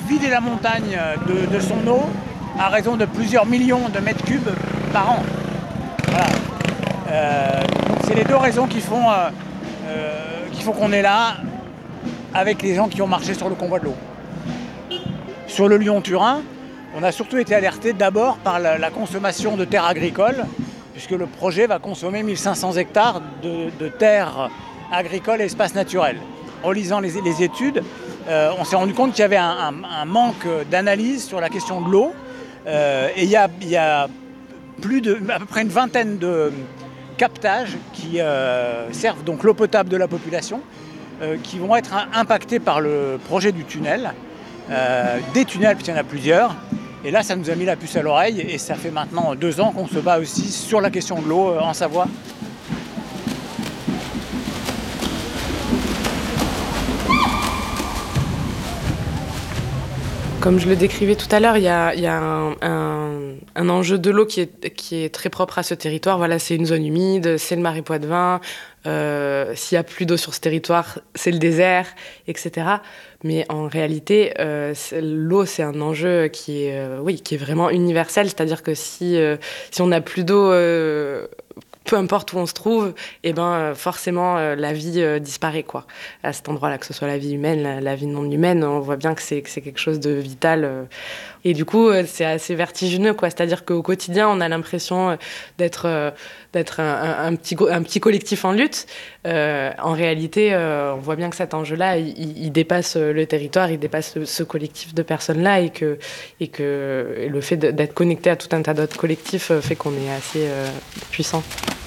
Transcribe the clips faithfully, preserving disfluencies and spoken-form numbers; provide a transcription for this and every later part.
vider la montagne de, de son eau à raison de plusieurs millions de mètres cubes par an. Voilà. Euh, donc c'est les deux raisons qui font, euh, euh, qui font qu'on est là avec les gens qui ont marché sur le convoi de l'eau. Sur le Lyon-Turin, on a surtout été alerté d'abord par la, la consommation de terres agricoles, puisque le projet va consommer mille cinq cents hectares de, de terres agricoles et espaces naturels. En lisant les, les études, euh, on s'est rendu compte qu'il y avait un, un, un manque d'analyse sur la question de l'eau. Euh, et il y a, il y a plus de, à peu près une vingtaine de captages qui euh, servent donc l'eau potable de la population, euh, qui vont être impactés par le projet du tunnel. Euh, des tunnels, puisqu'il y en a plusieurs. Et là, ça nous a mis la puce à l'oreille. Et ça fait maintenant deux ans qu'on se bat aussi sur la question de l'eau euh, en Savoie. Comme je le décrivais tout à l'heure, il y a, il y a un, un, un enjeu de l'eau qui est, qui est très propre à ce territoire. Voilà, c'est une zone humide, c'est le marais Poitevin. Euh, s'il n'y a plus d'eau sur ce territoire, c'est le désert, et cetera. Mais en réalité, euh, c'est, l'eau, c'est un enjeu qui est, euh, oui, qui est vraiment universel. C'est-à-dire que si, euh, si on n'a plus d'eau, euh, peu importe où on se trouve, eh ben, forcément, euh, la vie euh, disparaît, quoi. À cet endroit-là, que ce soit la vie humaine, la, la vie non humaine, on voit bien que c'est, que c'est quelque chose de vital. Euh. Et du coup, euh, c'est assez vertigineux, quoi. C'est-à-dire qu'au quotidien, on a l'impression euh, d'être, euh, d'être un, un, un, petit, un petit collectif en lutte. Euh, en réalité, euh, on voit bien que cet enjeu-là, il, il dépasse le territoire, il dépasse ce, ce collectif de personnes-là, et que, et que et le fait d'être connecté à tout un tas d'autres collectifs fait qu'on est assez euh, puissant.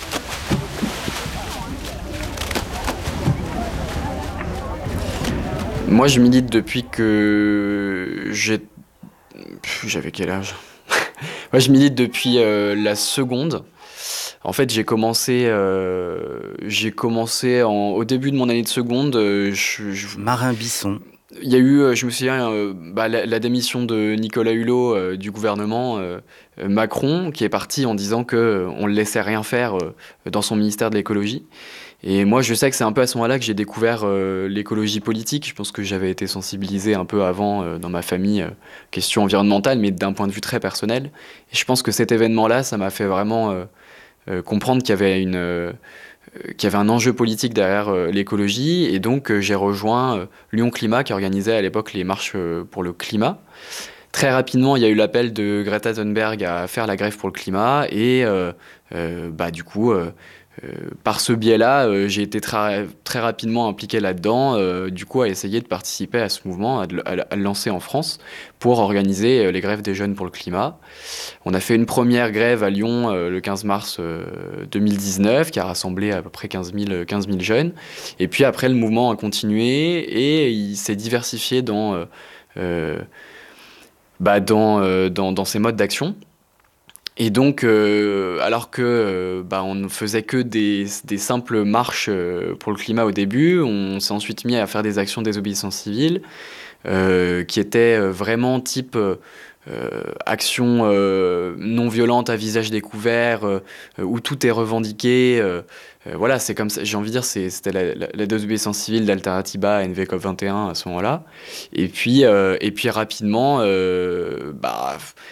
Moi, je milite depuis que j'ai... J'avais quel âge? Moi, je milite depuis euh, la seconde. En fait, j'ai commencé, euh, j'ai commencé en, au début de mon année de seconde. Euh, je, je... Marin Bisson. Il y a eu, je me souviens, euh, bah, la, la démission de Nicolas Hulot euh, du gouvernement euh, Macron, qui est parti en disant qu'on ne le laissait rien faire euh, dans son ministère de l'écologie. Et moi, je sais que c'est un peu à ce moment-là que j'ai découvert euh, l'écologie politique. Je pense que j'avais été sensibilisé un peu avant euh, dans ma famille, euh, question environnementale, mais d'un point de vue très personnel. Et je pense que cet événement-là, ça m'a fait vraiment euh, euh, comprendre qu'il y avait une... Euh, qu'il y avait un enjeu politique derrière euh, l'écologie, et donc euh, j'ai rejoint euh, Lyon Climat, qui organisait à l'époque les marches euh, pour le climat. Très rapidement, il y a eu l'appel de Greta Thunberg à faire la grève pour le climat, et euh, euh, bah, du coup, euh, euh, par ce biais-là, euh, j'ai été très, très rapidement impliqué là-dedans, euh, du coup à essayer de participer à ce mouvement, à, à, à le lancer en France, pour organiser euh, les grèves des jeunes pour le climat. On a fait une première grève à Lyon euh, le quinze mars euh, deux mille dix-neuf, qui a rassemblé à peu près quinze mille jeunes. Et puis après, le mouvement a continué et il s'est diversifié dans, euh, euh, bah dans, euh, dans, dans ses modes d'action. Et donc, euh, alors que euh, bah, on ne faisait que des, des simples marches euh, pour le climat au début, on s'est ensuite mis à faire des actions de désobéissance civile euh, qui étaient vraiment type... Euh, Euh, action euh, non violente à visage découvert, euh, où tout est revendiqué. Euh, euh, voilà, c'est comme ça, j'ai envie de dire, c'est, c'était la, la, la désobéissance civile d'Alteratiba à N V COP vingt et un à ce moment-là. Et puis, euh, et puis rapidement, euh, bah,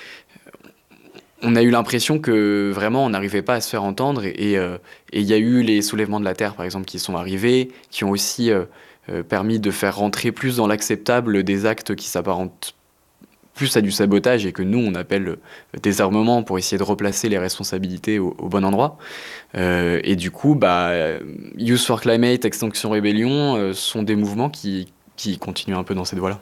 on a eu l'impression que vraiment on n'arrivait pas à se faire entendre. Et il euh, et y a eu les soulèvements de la terre, par exemple, qui sont arrivés, qui ont aussi euh, euh, permis de faire rentrer plus dans l'acceptable des actes qui s'apparentent plus à du sabotage et que nous, on appelle désarmement pour essayer de replacer les responsabilités au, au bon endroit. Euh, et du coup, bah, Youth for Climate, Extinction Rebellion euh, sont des mouvements qui, qui continuent un peu dans cette voie-là.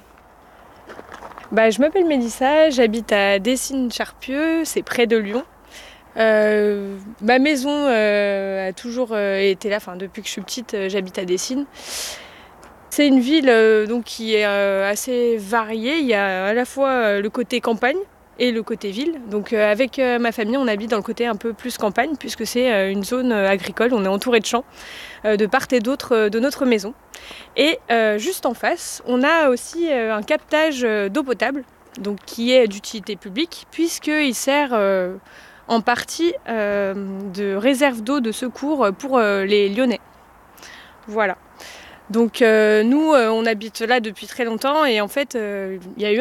Bah, je m'appelle Mélissa, j'habite à Dessines-Charpieu, c'est près de Lyon. Euh, ma maison euh, a toujours euh, été là, enfin, depuis que je suis petite, euh, j'habite à Dessines. C'est une ville euh, donc, qui est euh, assez variée. Il y a à la fois euh, le côté campagne et le côté ville. Donc euh, avec euh, ma famille, on habite dans le côté un peu plus campagne puisque c'est euh, une zone euh, agricole. On est entouré de champs euh, de part et d'autre euh, de notre maison. Et euh, juste en face, on a aussi euh, un captage euh, d'eau potable, donc qui est d'utilité publique puisqu'il sert euh, en partie euh, de réserve d'eau de secours pour euh, les Lyonnais. Voilà. Donc euh, nous, euh, on habite là depuis très longtemps et en fait, il euh, y a eu